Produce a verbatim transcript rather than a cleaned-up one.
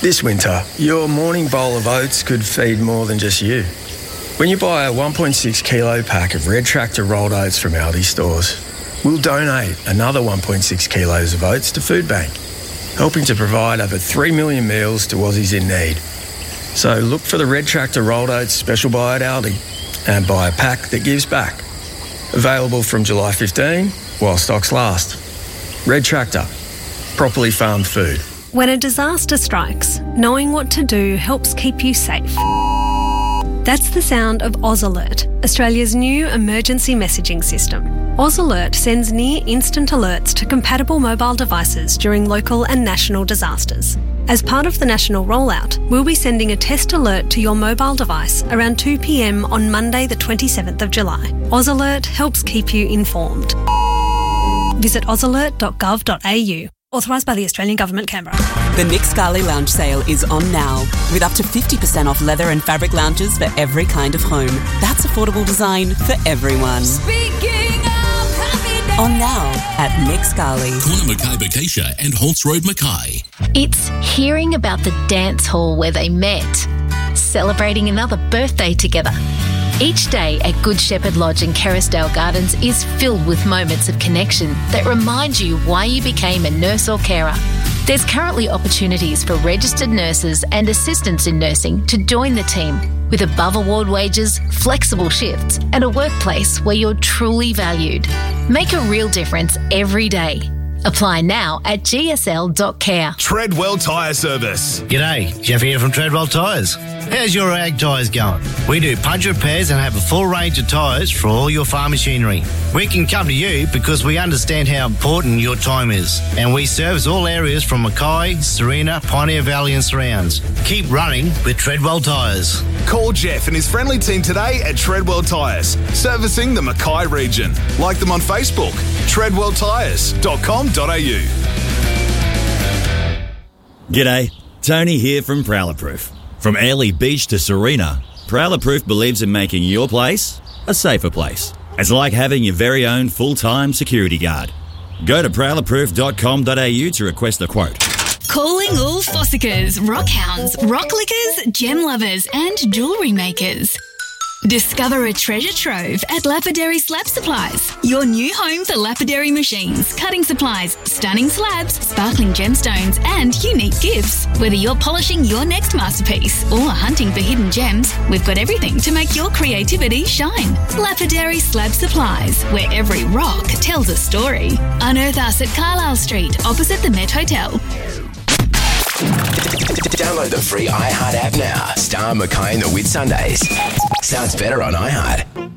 This winter, your morning bowl of oats could feed more than just you. When you buy a one point six kilo pack of Red Tractor rolled oats from Aldi stores, we'll donate another one point six kilos of oats to Food Bank, helping to provide over three million meals to Aussies in need. So look for the Red Tractor rolled oats special buy at Aldi and buy a pack that gives back. Available from July fifteenth while stocks last. Red Tractor, properly farmed food. When a disaster strikes, knowing what to do helps keep you safe. That's the sound of Oz Alert, Australia's new emergency messaging system. Oz Alert sends near-instant alerts to compatible mobile devices during local and national disasters. As part of the national rollout, we'll be sending a test alert to your mobile device around two p.m. on Monday the twenty-seventh of July. Oz Alert helps keep you informed. Visit oz alert dot gov dot a u. Authorised by the Australian Government, Canberra. The Nick Scali Lounge sale is on now, with up to fifty percent off leather and fabric lounges for every kind of home. That's affordable design for everyone. Speaking of happy days. On now at Nick Scali. Corner Mackay Bacacia and Holtz Road Mackay. It's hearing about the dance hall where they met, celebrating another birthday together. Each day at Good Shepherd Lodge in Kerrisdale Gardens is filled with moments of connection that remind you why you became a nurse or carer. There's currently opportunities for registered nurses and assistants in nursing to join the team with above-award wages, flexible shifts and a workplace where you're truly valued. Make a real difference every day. Apply now at g s l dot care. Treadwell Tyre Service. G'day, Jeff here from Treadwell Tyres. How's your ag tyres going? We do punch repairs and have a full range of tyres for all your farm machinery. We can come to you because we understand how important your time is, and we service all areas from Mackay, Serena, Pioneer Valley and surrounds. Keep running with Treadwell Tyres. Call Jeff and his friendly team today at Treadwell Tyres, servicing the Mackay region. Like them on Facebook, treadwell tyres dot com dot a u. G'day, Tony here from Prowler Proof. From Airlie Beach to Serena, Prowler Proof believes in making your place a safer place. It's like having your very own full-time security guard. Go to prowler proof dot com dot a u to request a quote. Calling all Fossicers, rockhounds, rock lickers, gem lovers and jewellery makers. Discover a treasure trove at Lapidary Slab Supplies, your new home for lapidary machines, cutting supplies, stunning slabs, sparkling gemstones and unique gifts. Whether you're polishing your next masterpiece or hunting for hidden gems, we've got everything to make your creativity shine. Lapidary Slab Supplies, where every rock tells a story. Unearth us at Carlisle Street, opposite the Met Hotel. Download the free iHeart app now. Star Mackay and the Whit Sundays. Sounds better on iHeart.